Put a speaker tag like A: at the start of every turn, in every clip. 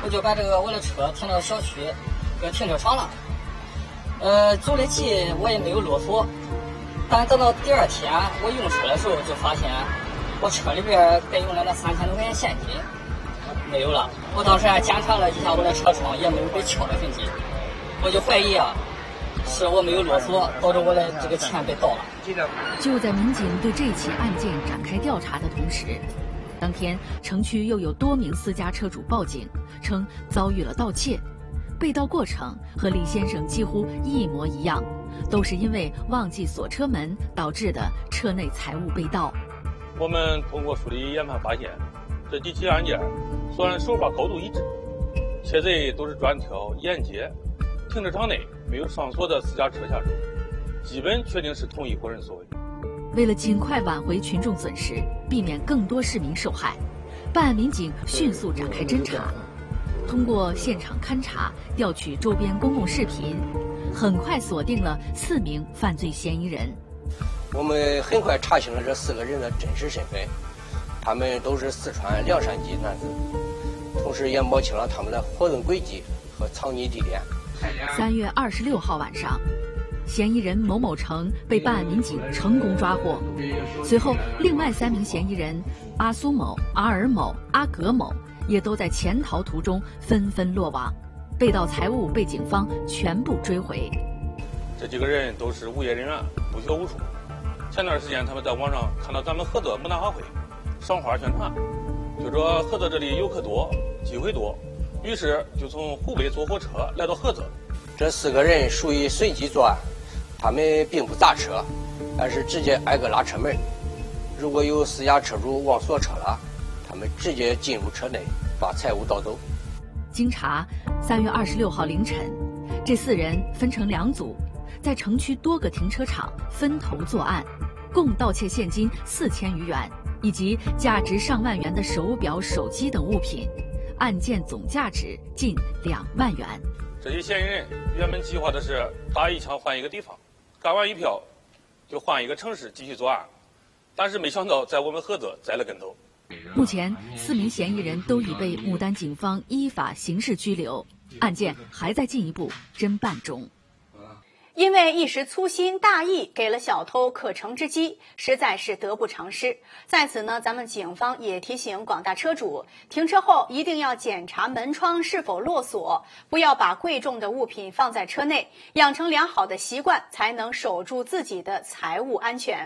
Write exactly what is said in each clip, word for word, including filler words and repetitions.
A: 我就把这个我的车停到小区这个停车场了。呃，走的急我也没有啰嗦，但等到第二天我用车的时候，就发现我车里边该用的那三千多块钱现金没有了。我当时还检查了一下我的车窗，也没有被敲的痕迹，我就怀疑啊，是我没有啰嗦，导致我的这个钱被盗了。
B: 就在民警对这起案件展开调查的同时，当天城区又有多名私家车主报警，称遭遇了盗窃。被盗过程和李先生几乎一模一样，都是因为忘记锁车门导致的车内财物被盗。
C: 我们通过梳理研判发现，这几起案件虽然手法高度一致，窃贼都是专挑沿街、停车场内没有上锁的私家车下手，基本确定是同一伙人所为。
B: 为了尽快挽回群众损失，避免更多市民受害，办案民警迅速展开侦查。通过现场勘查、调取周边公共视频，很快锁定了四名犯罪嫌疑人。
D: 我们很快查清了这四个人的真实身份，他们都是四川凉山籍男子，同时也摸清了他们的活动轨迹和藏匿地点。
B: 三月二十六号晚上，嫌疑人某某成被办案民警成功抓获。随后，另外三名嫌疑人阿苏某、阿尔某、阿格某也都在潜逃途中纷纷落网，被盗财物被警方全部追回。
C: 这几个人都是无业人员，不学无术。前段时间他们在网上看到咱们菏泽牡丹花卉赏花宣传，就说菏泽这里游客多，机会多，于是就从湖北坐火车来到菏泽。
D: 这四个人属于随机作案，他们并不砸车，而是直接挨个拉车门。如果有私家车主忘锁车了，他们直接进入车内把财物盗走。
B: 经查，三月二十六号凌晨，这四人分成两组，在城区多个停车场分头作案，共盗窃现金四千余元，以及价值上万元的手表、手机等物品，案件总价值近两万元。
C: 这些嫌疑人原本计划的是打一枪换一个地方，干完一票就换一个城市继续作案，但是没想到在我们菏泽栽了跟头。
B: 目前，四名嫌疑人都已被牡丹警方依法刑事拘留，案件还在进一步侦办中。
E: 因为一时粗心大意，给了小偷可乘之机，实在是得不偿失。在此呢，咱们警方也提醒广大车主，停车后一定要检查门窗是否落锁，不要把贵重的物品放在车内，养成良好的习惯，才能守住自己的财务安全。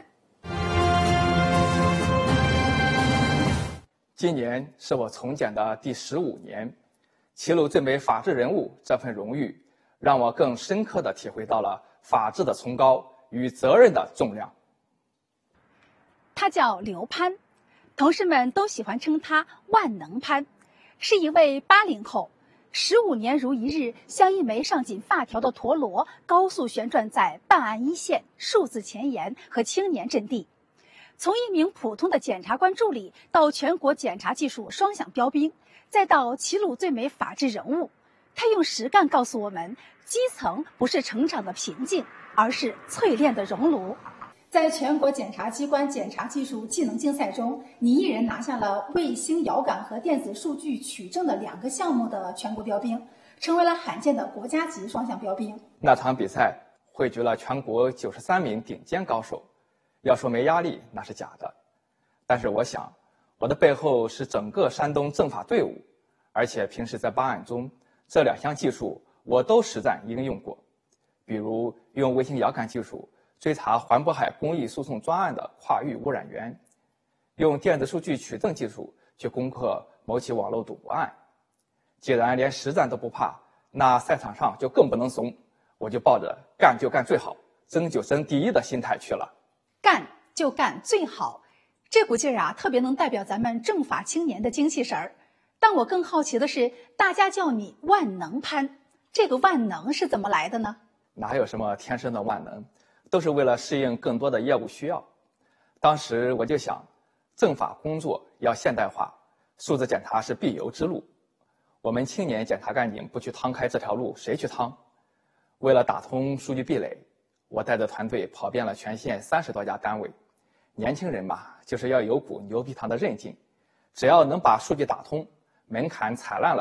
F: 今年是我从检的第十五年，齐鲁最美法治人物这份荣誉，让我更深刻地体会到了法治的崇高与责任的重量。
G: 他叫刘攀，同事们都喜欢称他万能攀，是一位八零后，十五年如一日，像一枚上紧发条的陀螺，高速旋转在办案一线、数字前沿和青年阵地。从一名普通的检察官助理到全国检察技术双响标兵，再到齐鲁最美法治人物，他用实干告诉我们，基层不是成长的瓶颈，而是淬炼的熔炉。
H: 在全国检察机关检察技术技能竞赛中，你一人拿下了卫星遥感和电子数据取证的两个项目的全国标兵，成为了罕见的国家级双向标兵。
F: 那场比赛汇聚了全国九十三名顶尖高手，要说没压力那是假的，但是我想我的背后是整个山东政法队伍，而且平时在办案中这两项技术我都实战应用过，比如用卫星遥感技术追查环渤海公益诉讼专案的跨域污染源，用电子数据取证技术去攻克某起网络赌博案。既然连实战都不怕，那赛场上就更不能怂，我就抱着干就干最好，争就争第一的心态去了。
H: 干就干最好，这股劲儿啊，特别能代表咱们政法青年的精气神儿。但我更好奇的是，大家叫你万能攀，这个万能是怎么来的呢？
F: 哪有什么天生的万能，都是为了适应更多的业务需要。当时我就想，政法工作要现代化，数字检查是必由之路。我们青年检察干警不去趟开这条路，谁去趟？为了打通数据壁垒，我带着团队跑遍了全县三十多家单位。年轻人嘛，就是要有股牛皮糖的韧劲，只要能把数据打通，门槛踩烂了